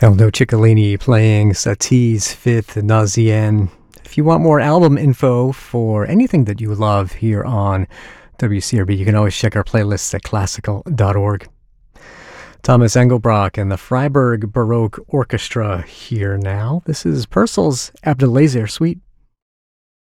Aldo Ciccolini playing Satie's Fifth Nausicain. If you want more album info for anything that you love here on WCRB, you can always check our playlists at classical.org. Thomas Engelbrock and the Freiburg Baroque Orchestra here now. This is Purcell's Abdelaziz Suite.